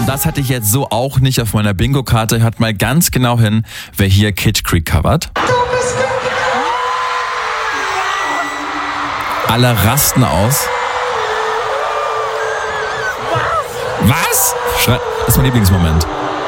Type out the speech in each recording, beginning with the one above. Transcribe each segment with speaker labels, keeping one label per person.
Speaker 1: Und das hatte ich jetzt so auch nicht auf meiner Bingo-Karte. Hört mal ganz genau hin, wer hier Kitsch Creek covert. Alle rasten aus. Was? Das ist mein Lieblingsmoment.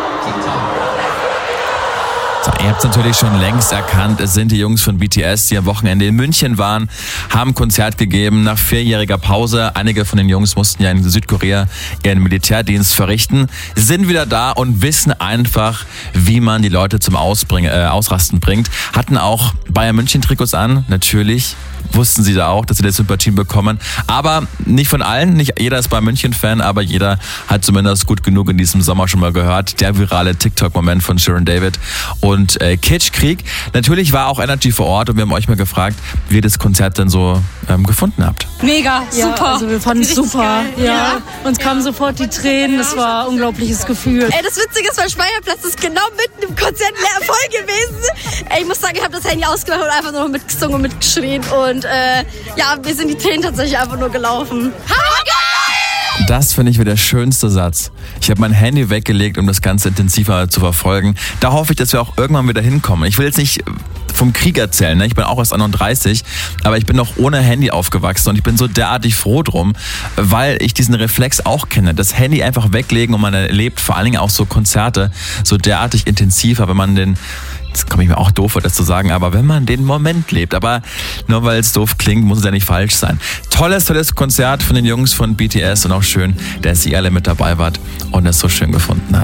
Speaker 1: So, ihr habt es natürlich schon längst erkannt, es sind die Jungs von BTS, die am Wochenende in München waren, haben ein Konzert gegeben nach 4-jähriger Pause. Einige von den Jungs mussten ja in Südkorea ihren Militärdienst verrichten, sind wieder da und wissen einfach, wie man die Leute zum Ausrasten bringt. Hatten auch Bayern München Trikots an, natürlich. Wussten sie da auch, dass sie das Sympathien bekommen. Aber nicht von allen, nicht jeder ist Bayern München-Fan, aber jeder hat zumindest gut genug in diesem Sommer schon mal gehört. Der virale TikTok-Moment von Shirin David und Kitsch Creek. Natürlich war auch Energy vor Ort und wir haben euch mal gefragt, wie ihr das Konzert denn so gefunden habt.
Speaker 2: Mega,
Speaker 3: ja,
Speaker 2: super.
Speaker 3: Also wir fanden es super.
Speaker 2: Ja.
Speaker 3: Uns kamen sofort die Tränen, das war ein unglaubliches Gefühl.
Speaker 2: Ey, das Witzige ist, mein Speicherplatz ist genau mitten im Konzert voll gewesen. Ey, ich muss sagen, ich habe das Handy ausgemacht und einfach nur mitgesungen und mitgeschrien. Und ja, mir sind die Tränen tatsächlich einfach nur gelaufen.
Speaker 1: Das finde ich wieder der schönste Satz. Ich habe mein Handy weggelegt, um das Ganze intensiver zu verfolgen. Da hoffe ich, dass wir auch irgendwann wieder hinkommen. Ich will jetzt nicht vom Krieg erzählen, ne? Ich bin auch erst 31, aber ich bin noch ohne Handy aufgewachsen und ich bin so derartig froh drum, weil ich diesen Reflex auch kenne. Das Handy einfach weglegen und man erlebt vor allen Dingen auch so Konzerte so derartig intensiver, wenn man den, jetzt komme ich mir auch doof vor, das zu sagen, aber wenn man den Moment lebt. Aber nur weil es doof klingt, muss es ja nicht falsch sein. Tolles Konzert von den Jungs von BTS und auch schön, dass ihr alle mit dabei wart und es so schön gefunden habt.